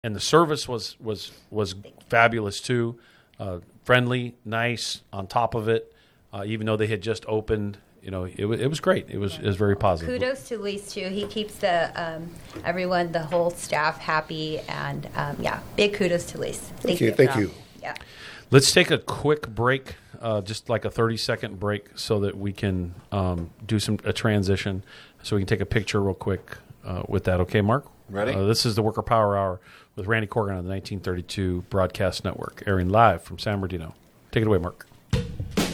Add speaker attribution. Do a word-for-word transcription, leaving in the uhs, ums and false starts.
Speaker 1: and the service was was was fabulous too. Uh, friendly, nice. On top of it, uh, even though they had just opened, you know, it, it was great. It was it was very positive.
Speaker 2: Kudos to Luis too. He keeps the um, everyone, the whole staff happy, and um, yeah, big kudos to Luis. Thank,
Speaker 3: Thank you.
Speaker 2: you.
Speaker 3: Thank you.
Speaker 2: Yeah.
Speaker 1: Let's take a quick break, uh, just like a thirty second break, so that we can um, do some a transition, so we can take a picture real quick uh, with that. Okay, Mark?
Speaker 4: Ready?
Speaker 1: Uh, this is the Worker Power Hour with Randy Corgan on the nineteen thirty-two Broadcast Network, airing live from San Bernardino. Take it away, Mark.